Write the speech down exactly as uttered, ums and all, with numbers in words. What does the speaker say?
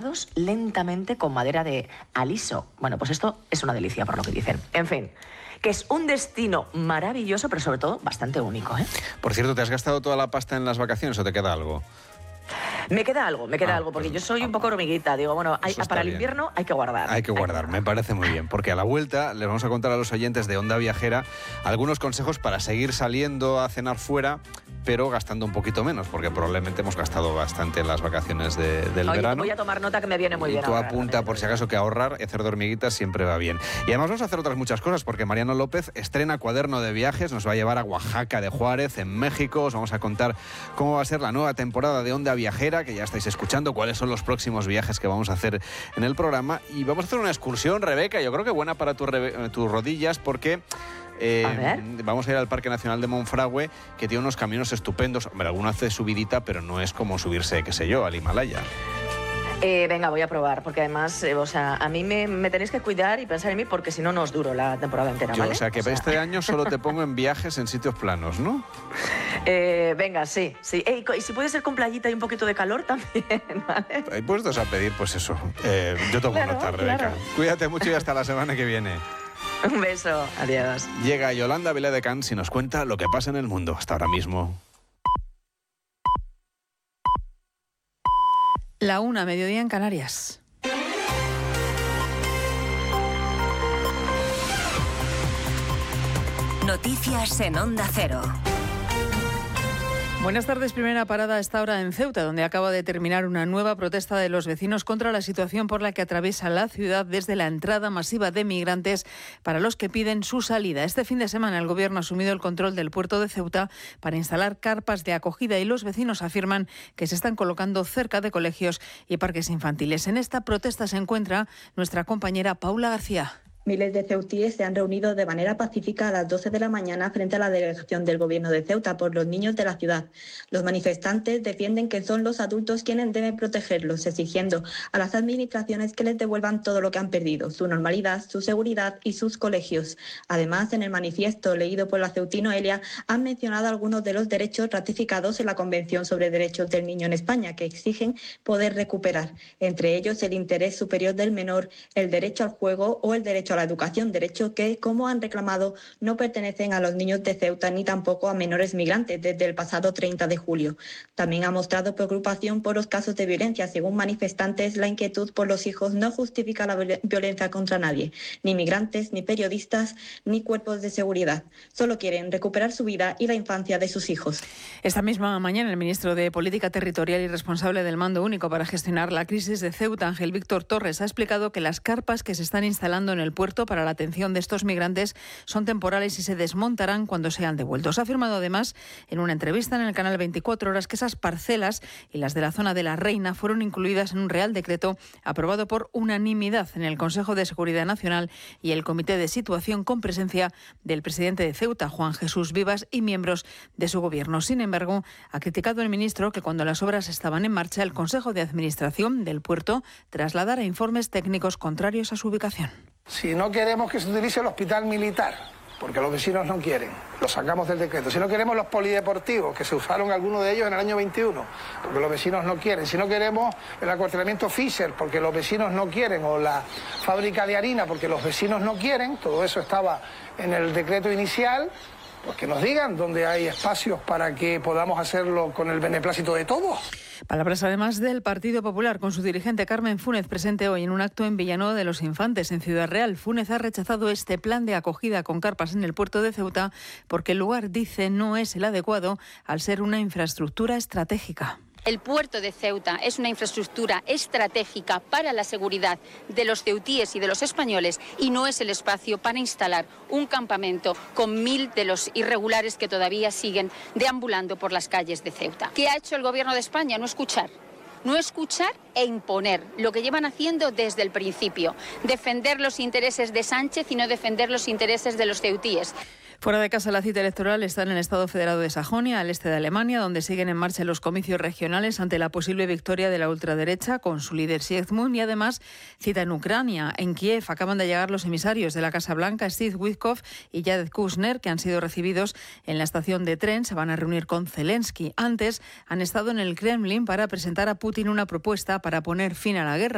tallados lentamente con madera de aliso. Bueno, pues esto es una delicia por lo que dicen. En fin, que es un destino maravilloso, pero sobre todo bastante único, ¿eh? Por cierto, ¿te has gastado toda la pasta en las vacaciones o te queda algo? Me queda algo, me queda ah, algo, porque pues, yo soy ah, un poco hormiguita. Digo, bueno, hay, para el bien. invierno hay que guardar. Hay que guardar, me parece muy bien, porque a la vuelta les vamos a contar a los oyentes de Onda Viajera algunos consejos para seguir saliendo a cenar fuera, pero gastando un poquito menos, porque probablemente hemos gastado bastante en las vacaciones de, del Oye, verano. Voy a tomar nota que me viene muy y bien. Y tú ahorrar, apunta, por si acaso, que ahorrar y hacer de hormiguitas siempre va bien. Y además vamos a hacer otras muchas cosas, porque Mariano López estrena cuaderno de viajes, nos va a llevar a Oaxaca de Juárez, en México. Os vamos a contar cómo va a ser la nueva temporada de Onda Viajera, que ya estáis escuchando, cuáles son los próximos viajes que vamos a hacer en el programa. Y vamos a hacer una excursión, Rebeca, yo creo que buena para tu rebe- tus rodillas, porque... Eh, vamos a ir al Parque Nacional de Monfragüe, que tiene unos caminos estupendos. Hombre, alguno hace subidita, pero no es como subirse, qué sé yo, al Himalaya. Eh, venga, voy a probar, porque además, eh, o sea, a mí me, me tenéis que cuidar y pensar en mí, porque si no, no os duro la temporada entera, Yo, ¿vale? o sea, que o sea... este año solo te pongo en viajes en sitios planos, ¿no? Eh, venga, sí, sí. Eh, y si puede ser con playita y un poquito de calor también, ¿vale? Hay puestos a pedir, pues eso. Eh, yo tomo claro, nota, Rebeca. Claro. Cuídate mucho y hasta la semana que viene. Un beso, adiós. Llega Yolanda Viladecans y nos cuenta lo que pasa en el mundo hasta ahora mismo. La una, mediodía en Canarias. Noticias en Onda Cero. Buenas tardes. Primera parada a esta hora en Ceuta, donde acaba de terminar una nueva protesta de los vecinos contra la situación por la que atraviesa la ciudad desde la entrada masiva de migrantes para los que piden su salida. Este fin de semana el Gobierno ha asumido el control del puerto de Ceuta para instalar carpas de acogida y los vecinos afirman que se están colocando cerca de colegios y parques infantiles. En esta protesta se encuentra nuestra compañera Paula García. Miles de ceutíes se han reunido de manera pacífica a las doce de la mañana frente a la delegación del Gobierno de Ceuta por los niños de la ciudad. Los manifestantes defienden que son los adultos quienes deben protegerlos, exigiendo a las administraciones que les devuelvan todo lo que han perdido, su normalidad, su seguridad y sus colegios. Además, en el manifiesto leído por la ceutina Noelia, han mencionado algunos de los derechos ratificados en la Convención sobre Derechos del Niño en España, que exigen poder recuperar, entre ellos el interés superior del menor, el derecho al juego o el derecho a la educación, derechos que, como han reclamado, no pertenecen a los niños de Ceuta ni tampoco a menores migrantes desde el pasado treinta de julio. También ha mostrado preocupación por los casos de violencia. Según manifestantes, la inquietud por los hijos no justifica la violencia contra nadie, ni migrantes, ni periodistas, ni cuerpos de seguridad. Solo quieren recuperar su vida y la infancia de sus hijos. Esta misma mañana, el ministro de Política Territorial y responsable del Mando Único para gestionar la crisis de Ceuta, Ángel Víctor Torres, ha explicado que las carpas que se están instalando en el puerto para la atención de estos migrantes son temporales y se desmontarán cuando sean devueltos. Ha afirmado además en una entrevista en el canal veinticuatro horas que esas parcelas y las de la zona de la Reina fueron incluidas en un Real Decreto aprobado por unanimidad en el Consejo de Seguridad Nacional y el Comité de Situación, con presencia del presidente de Ceuta, Juan Jesús Vivas, y miembros de su gobierno. Sin embargo, ha criticado el ministro que cuando las obras estaban en marcha, el Consejo de Administración del puerto trasladara informes técnicos contrarios a su ubicación. Si no queremos que se utilice el hospital militar, porque los vecinos no quieren, lo sacamos del decreto. Si no queremos los polideportivos, que se usaron algunos de ellos en el año veintiuno, porque los vecinos no quieren. Si no queremos el acuartelamiento Fisher, porque los vecinos no quieren, o la fábrica de harina, porque los vecinos no quieren, todo eso estaba en el decreto inicial. Pues que nos digan dónde hay espacios para que podamos hacerlo con el beneplácito de todos. Palabras además del Partido Popular, con su dirigente Carmen Fúnez presente hoy en un acto en Villanueva de los Infantes, en Ciudad Real. Fúnez ha rechazado este plan de acogida con carpas en el puerto de Ceuta porque el lugar, dice, no es el adecuado al ser una infraestructura estratégica. El puerto de Ceuta es una infraestructura estratégica para la seguridad de los ceutíes y de los españoles y no es el espacio para instalar un campamento con mil de los irregulares que todavía siguen deambulando por las calles de Ceuta. ¿Qué ha hecho el Gobierno de España? No escuchar. No escuchar e imponer, lo que llevan haciendo desde el principio. Defender los intereses de Sánchez y no defender los intereses de los ceutíes. Fuera de casa, la cita electoral está en el Estado Federado de Sajonia, al este de Alemania, donde siguen en marcha los comicios regionales ante la posible victoria de la ultraderecha con su líder Siegmund, y además cita en Ucrania. En Kiev acaban de llegar los emisarios de la Casa Blanca, Steve Witkoff y Jared Kushner, que han sido recibidos en la estación de tren. Se van a reunir con Zelensky. Antes han estado en el Kremlin para presentar a Putin una propuesta para poner fin a la guerra.